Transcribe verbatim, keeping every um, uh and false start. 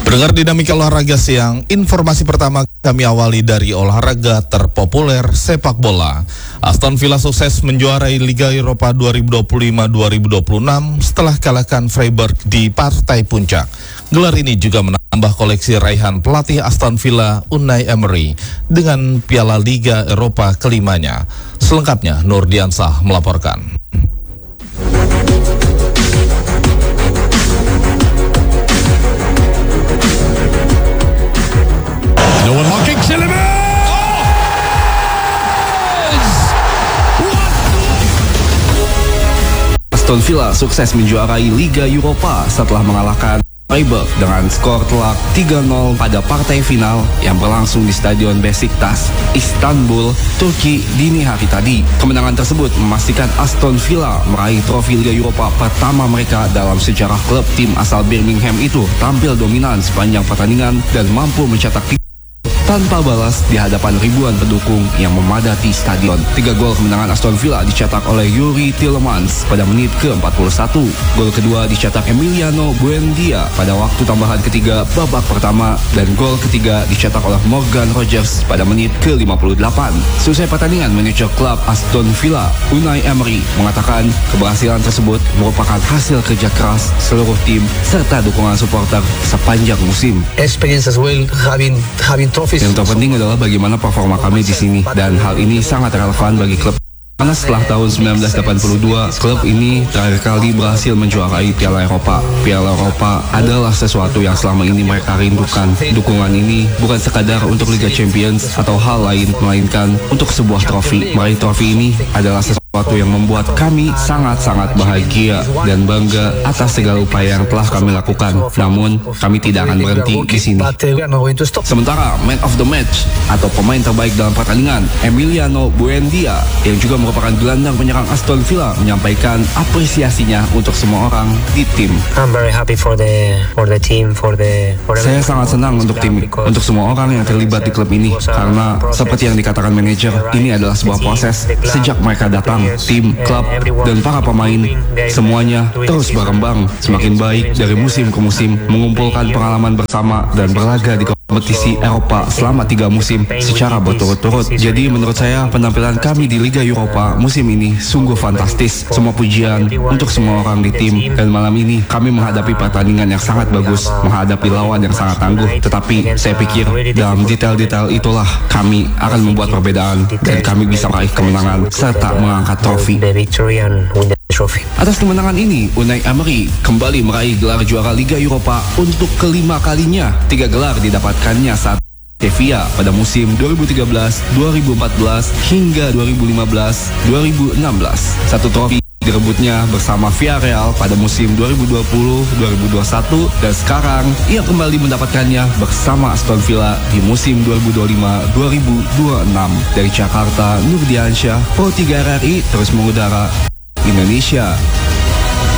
Pendengar Dinamika Olahraga Siang, informasi pertama kami awali dari olahraga terpopuler sepak bola. Aston Villa sukses menjuarai Liga Eropa dua ribu dua puluh lima dua ribu dua puluh enam setelah kalahkan Freiburg di partai puncak. Gelar ini juga menambah koleksi raihan pelatih Aston Villa Unai Emery dengan Piala Liga Eropa kelimanya. Selengkapnya Nur Diansah melaporkan. Aston Villa sukses menjuarai Liga Eropa setelah mengalahkan Freiburg dengan skor telak tiga nol pada partai final yang berlangsung di Stadion Besiktas, Istanbul, Turki dini hari tadi. Kemenangan tersebut memastikan Aston Villa meraih trofi Liga Eropa pertama mereka dalam sejarah klub. Tim asal Birmingham itu tampil dominan sepanjang pertandingan dan mampu mencetak tanpa balas di hadapan ribuan pendukung yang memadati stadion. Tiga gol kemenangan Aston Villa dicetak oleh Yuri Tielemans pada menit ke empat puluh satu. Gol kedua dicetak Emiliano Buendia pada waktu tambahan ketiga babak pertama, dan gol ketiga dicetak oleh Morgan Rogers pada menit ke lima puluh delapan. Selesai pertandingan, manajer klub Aston Villa Unai Emery mengatakan keberhasilan tersebut merupakan hasil kerja keras seluruh tim serta dukungan supporter sepanjang musim. Experience as well, having having trophies. Yang terpenting adalah bagaimana performa kami di sini, dan hal ini sangat relevan bagi klub. Karena setelah tahun seribu sembilan ratus delapan puluh dua, klub ini terakhir kali berhasil menjuarai Piala Eropa. Piala Eropa adalah sesuatu yang selama ini mereka rindukan. Dukungan ini bukan sekadar untuk Liga Champions atau hal lain, melainkan untuk sebuah trofi. Meraih trofi ini adalah sesuatu yang membuat kami sangat-sangat bahagia dan bangga atas segala upaya yang telah kami lakukan. Namun, kami tidak akan berhenti di sini. Sementara Man of the Match atau pemain terbaik dalam pertandingan, Emiliano Buendia, yang juga merupakan gelandang penyerang Aston Villa, menyampaikan apresiasinya untuk semua orang di tim. I'm very happy for the for the team, for the for Saya sangat senang untuk tim, untuk semua orang yang terlibat di klub ini, karena seperti yang dikatakan manajer, ini adalah sebuah proses. Sejak mereka datang, tim, klub, dan para pemain, semuanya terus berkembang semakin baik dari musim ke musim, mengumpulkan pengalaman bersama dan berlaga di kompetisi Eropa selama tiga musim secara berturut-turut. Jadi menurut saya penampilan kami di Liga Eropa musim ini sungguh fantastis. Semua pujian untuk semua orang di tim, dan malam ini kami menghadapi pertandingan yang sangat bagus, menghadapi lawan yang sangat tangguh. Tetapi saya pikir dalam detail-detail itulah kami akan membuat perbedaan, dan kami bisa meraih kemenangan serta mengangkat trofi. Atas kemenangan ini, Unai Emery kembali meraih gelar juara Liga Eropa untuk kelima kalinya. Tiga gelar didapatkannya saat Sevilla pada musim dua ribu tiga belas dua ribu empat belas hingga dua ribu lima belas dua ribu enam belas. Satu trofi direbutnya bersama Villarreal pada musim dua ribu dua puluh dua ribu dua puluh satu, dan sekarang ia kembali mendapatkannya bersama Aston Villa di musim dua ribu dua puluh lima dua ribu dua puluh enam. Dari Jakarta, Nur Diansyah, Pro tiga R R I terus mengudara Indonesia.